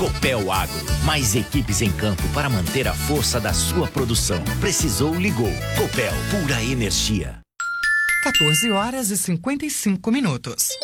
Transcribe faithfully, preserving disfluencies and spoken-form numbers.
Copel Agro, mais equipes em campo para manter a força da sua produção. Precisou, ligou. Copel, pura energia. quatorze horas e cinquenta e cinco minutos.